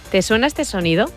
¿Te suena este sonido?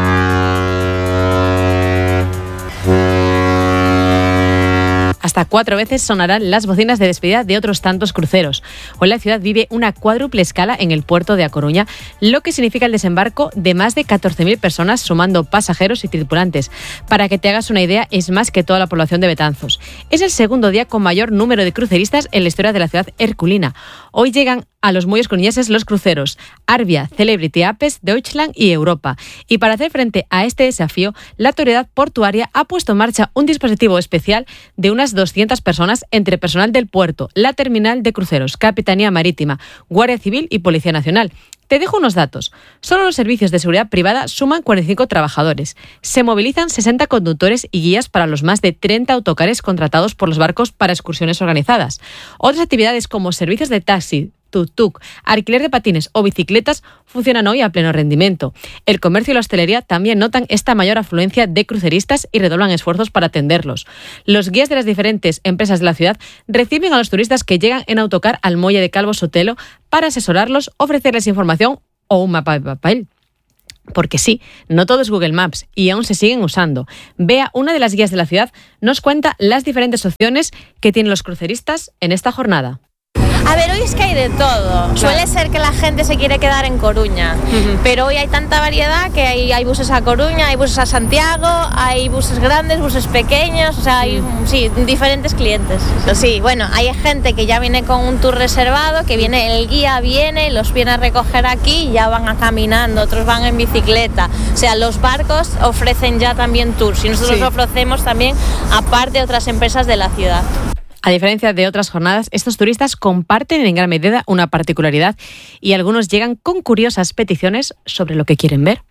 Hasta 4 veces sonarán las bocinas de despedida de otros tantos cruceros. Hoy la ciudad vive una cuádruple escala en el puerto de A Coruña, lo que significa el desembarco de más de 14.000 personas, sumando pasajeros y tripulantes. Para que te hagas una idea, es más que toda la población de Betanzos. Es el segundo día con mayor número de cruceristas en la historia de la ciudad herculina. Hoy llegan a los muelles coruñeses los cruceros Arvia, Celebrity, Apes, Deutschland y Europa. Y para hacer frente a este desafío, la autoridad portuaria ha puesto en marcha un dispositivo especial de unas 200 personas entre personal del puerto, la terminal de cruceros, Capitanía Marítima, Guardia Civil y Policía Nacional. Te dejo unos datos. Solo los servicios de seguridad privada suman 45 trabajadores. Se movilizan 60 conductores y guías para los más de 30 autocares contratados por los barcos para excursiones organizadas. Otras actividades como servicios de taxi, tuk-tuk, alquiler de patines o bicicletas funcionan hoy a pleno rendimiento. El comercio y la hostelería también notan esta mayor afluencia de cruceristas y redoblan esfuerzos para atenderlos. Los guías de las diferentes empresas de la ciudad reciben a los turistas que llegan en autocar al muelle de Calvo Sotelo para asesorarlos, ofrecerles información o un mapa de papel. Porque sí, no todo es Google Maps y aún se siguen usando. Bea, una de las guías de la ciudad, nos cuenta las diferentes opciones que tienen los cruceristas en esta jornada. A ver, hoy es que hay de todo. Suele ser que la gente se quiere quedar en Coruña, pero hoy hay tanta variedad que hay buses a Coruña, hay buses a Santiago, hay buses grandes, buses pequeños, o sea, hay diferentes clientes. Sí, bueno, hay gente que ya viene con un tour reservado, que viene, el guía viene, los viene a recoger aquí y ya van a caminando, otros van en bicicleta. O sea, los barcos ofrecen ya también tours y nosotros ofrecemos también, aparte, otras empresas de la ciudad. A diferencia de otras jornadas, estos turistas comparten en gran medida una particularidad y algunos llegan con curiosas peticiones sobre lo que quieren ver.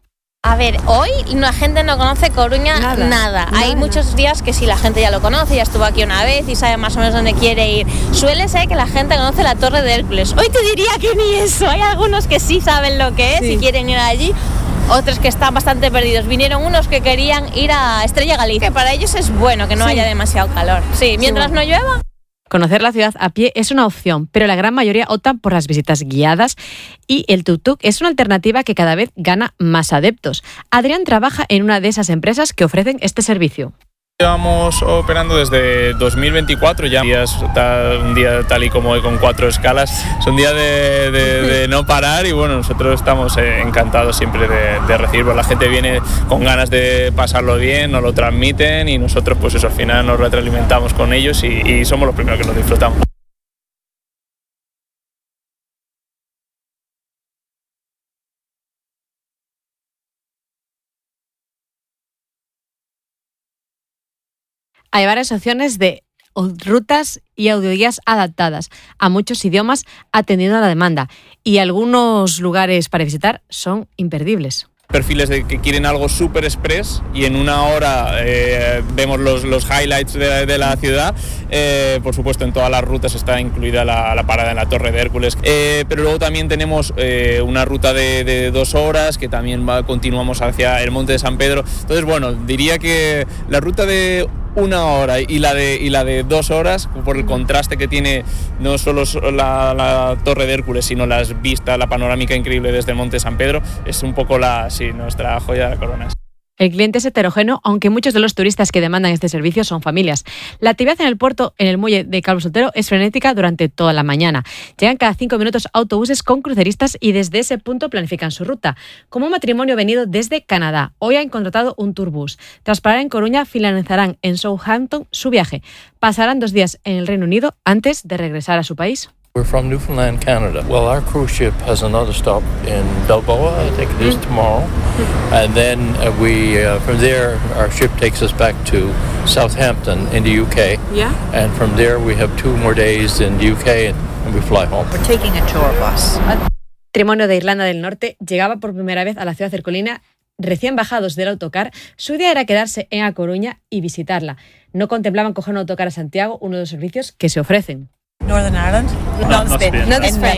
A ver, hoy la gente no conoce Coruña nada. Hay muchos días que sí, la gente ya lo conoce, ya estuvo aquí una vez y sabe más o menos dónde quiere ir. Suele ser que la gente conoce la Torre de Hércules. Hoy te diría que ni eso. Hay algunos que sí saben lo que es y quieren ir allí. Otros que están bastante perdidos. Vinieron unos que querían ir a Estrella Galicia. Que para ellos es bueno que no haya demasiado calor. Sí, mientras no llueva. Conocer la ciudad a pie es una opción, pero la gran mayoría optan por las visitas guiadas y el tuk-tuk es una alternativa que cada vez gana más adeptos. Adrián trabaja en una de esas empresas que ofrecen este servicio. Llevamos operando desde 2024, ya un día tal y como hoy con 4 escalas, es un día de no parar y bueno, nosotros estamos encantados siempre de recibirlo. La gente viene con ganas de pasarlo bien, nos lo transmiten y nosotros pues eso, al final nos retroalimentamos con ellos y somos los primeros que nos disfrutamos. Hay varias opciones de rutas y audioguías adaptadas a muchos idiomas atendiendo a la demanda y algunos lugares para visitar son imperdibles. Perfiles que quieren algo súper express y en una hora vemos los highlights de la ciudad. Por supuesto, en todas las rutas está incluida la parada en la Torre de Hércules. Pero luego también tenemos una ruta de 2 horas que también continuamos hacia el Monte de San Pedro. Entonces, bueno, diría que la ruta de 1 hora y la de 2 horas, por el contraste que tiene no solo la Torre de Hércules, sino las vistas, la panorámica increíble desde el Monte de San Pedro, es un poco nuestra joya de la corona. El cliente es heterogéneo, aunque muchos de los turistas que demandan este servicio son familias. La actividad en el puerto, en el muelle de Calvo Sotelo, es frenética durante toda la mañana. Llegan cada 5 minutos autobuses con cruceristas y desde ese punto planifican su ruta. Como un matrimonio venido desde Canadá, hoy han contratado un tourbus. Tras parar en Coruña, finalizarán en Southampton su viaje. Pasarán 2 días en el Reino Unido antes de regresar a su país. We're from Newfoundland, Canada. Well, our cruise ship has another stop in Balboa, I think it is tomorrow. And then from there, our ship takes us back to Southampton in the UK. Yeah. And from there, we have 2 more days in the UK and we fly home. We're taking a tour bus. El matrimonio de Irlanda del Norte llegaba por primera vez a la ciudad herculina. Recién bajados del autocar, su idea era quedarse en A Coruña y visitarla. No contemplaban coger un autocar a Santiago, uno de los servicios que se ofrecen. Northern Ireland? Not Spain. Not Spain.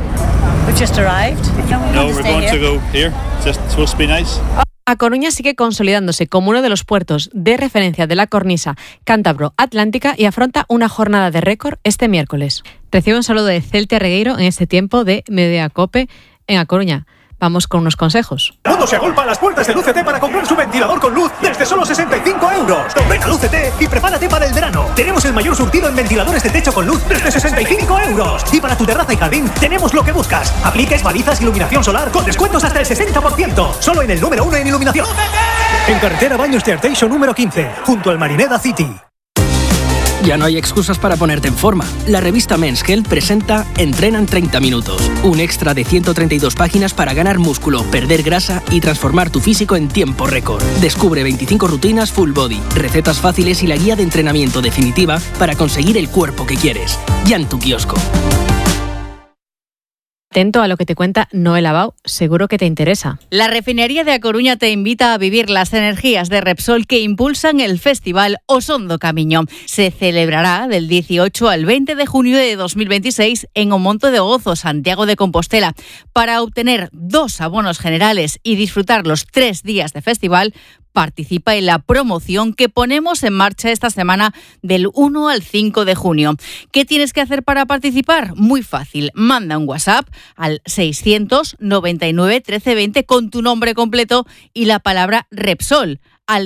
We just arrived. No, we're going to go here. It's supposed to be nice. A Coruña sigue consolidándose como uno de los puertos de referencia de la cornisa cántabro-atlántica y afronta una jornada de récord este miércoles. Recibe un saludo de Celtia Regueiro en este tiempo de Mediacope en A Coruña. Vamos con unos consejos. El mundo se agolpa a las puertas de Luz-CT para comprar su ventilador con luz desde solo 65 euros. Ven a Luz-CT y prepárate para el verano. Tenemos el mayor surtido en ventiladores de techo con luz desde 65 euros. Y para tu terraza y jardín tenemos lo que buscas. Apliques, balizas, iluminación solar con descuentos hasta el 60%. Solo en el número 1 en iluminación. En carretera Baños de Arteixo número 15, junto al Marineda City. Ya no hay excusas para ponerte en forma. La revista Men's Health presenta Entrena en 30 minutos. Un extra de 132 páginas para ganar músculo, perder grasa y transformar tu físico en tiempo récord. Descubre 25 rutinas full body, recetas fáciles y la guía de entrenamiento definitiva para conseguir el cuerpo que quieres. Ya en tu kiosco. Atento a lo que te cuenta Noel Abau, seguro que te interesa. La refinería de A Coruña te invita a vivir las energías de Repsol que impulsan el festival O Son do Camiño. Se celebrará del 18 al 20 de junio de 2026 en O Monte de Gozo, Santiago de Compostela. Para obtener 2 abonos generales y disfrutar los 3 días de festival, participa en la promoción que ponemos en marcha esta semana del 1 al 5 de junio. ¿Qué tienes que hacer para participar? Muy fácil. Manda un WhatsApp al 699 1320 con tu nombre completo y la palabra Repsol al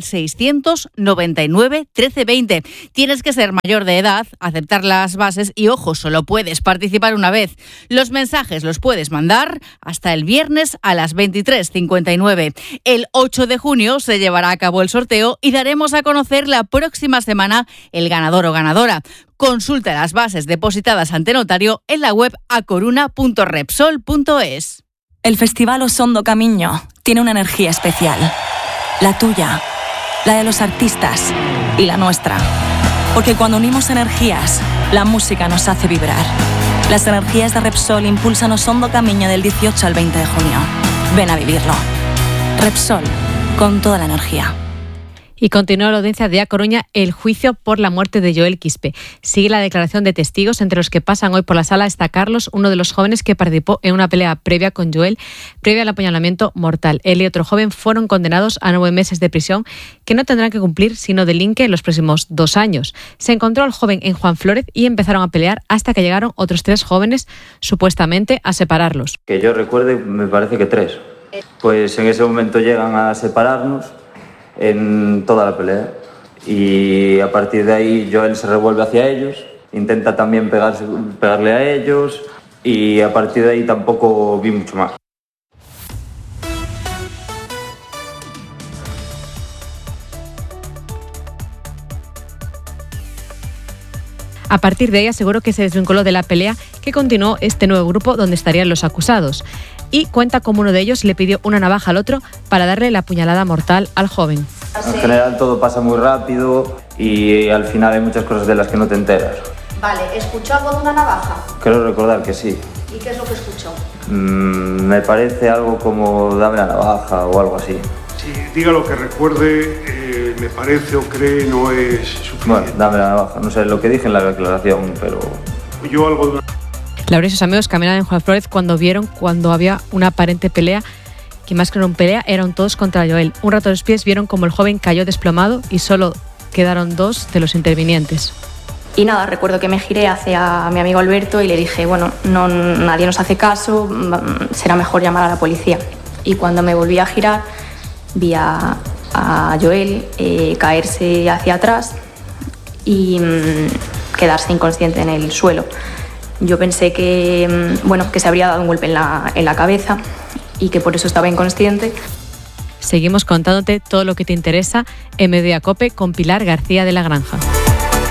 699 1320. Tienes que ser mayor de edad, aceptar las bases y, ojo, solo puedes participar una vez. Los mensajes los puedes mandar hasta el viernes a las 23:59. El 8 de junio se llevará a cabo el sorteo y daremos a conocer la próxima semana el ganador o ganadora. Consulta las bases depositadas ante notario en la web acoruna.repsol.es. El Festival O Son do Camiño tiene una energía especial. La tuya, la de los artistas y la nuestra. Porque cuando unimos energías, la música nos hace vibrar. Las energías de Repsol impulsan O Son do Camiño del 18 al 20 de junio. Ven a vivirlo. Repsol, con toda la energía. Y continúa la audiencia de A Coruña el juicio por la muerte de Joel Quispe. Sigue la declaración de testigos, entre los que pasan hoy por la sala está Carlos, uno de los jóvenes que participó en una pelea previa con Joel, previa al apuñalamiento mortal. Él y otro joven fueron condenados a 9 meses de prisión que no tendrán que cumplir si no delinque en los próximos 2 años. Se encontró al joven en Juan Flórez y empezaron a pelear hasta que llegaron otros 3 jóvenes, supuestamente a separarlos. Que yo recuerde, me parece que 3. Pues en ese momento llegan a separarnos en toda la pelea y a partir de ahí Joel se revuelve hacia ellos, intenta también pegarle a ellos y a partir de ahí tampoco vi mucho más. A partir de ahí aseguró que se desvinculó de la pelea, que continuó este nuevo grupo donde estarían los acusados. Y cuenta cómo uno de ellos le pidió una navaja al otro para darle la puñalada mortal al joven. En general todo pasa muy rápido y al final hay muchas cosas de las que no te enteras. Vale, ¿escuchó algo de una navaja? Creo recordar que sí. ¿Y qué es lo que escuchó? Me parece algo como dame la navaja o algo así. Si diga lo que recuerde, me parece o cree no es suficiente. Bueno, dame la navaja, no sé lo que dije en la declaración, pero... Yo algo de una... Laura y sus amigos caminaban en Juan Flórez cuando había una aparente pelea, que más que una pelea eran todos contra Joel. Un rato después vieron como el joven cayó desplomado y solo quedaron 2 de los intervinientes. Y nada, recuerdo que me giré hacia mi amigo Alberto y le dije, bueno, nadie nos hace caso, será mejor llamar a la policía. Y cuando me volví a girar, vi a Joel caerse hacia atrás y quedarse inconsciente en el suelo. Yo pensé que se habría dado un golpe en la cabeza y que por eso estaba inconsciente. Seguimos contándote todo lo que te interesa en Mediodía Cope con Pilar García de la Granja.